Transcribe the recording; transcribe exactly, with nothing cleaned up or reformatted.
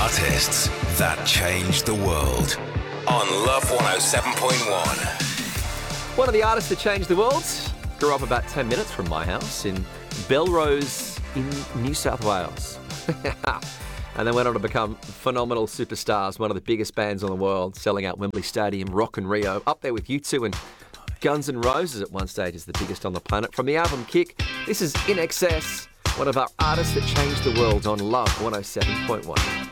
Artists that changed the world on Love one oh seven point one. One of the artists that changed the world grew up about ten minutes from my house in Belrose in New South Wales. And then went on to become phenomenal superstars, one of the biggest bands in the world, selling out Wembley Stadium, Rock in Rio, up there with U two and Guns N' Roses at one stage is the biggest on the planet. From the album Kick, this is In Excess, one of our artists that changed the world on Love one oh seven point one.